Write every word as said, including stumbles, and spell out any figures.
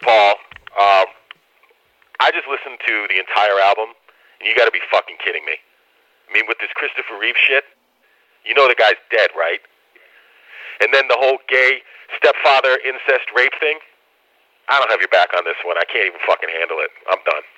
Paul. Um, I just listened to the entire album, and you got to be fucking kidding me. I mean, with this Christopher Reeve shit, you know the guy's dead, right? And then the whole gay stepfather incest rape thing. I don't have your back on this one. I can't even fucking handle it. I'm done.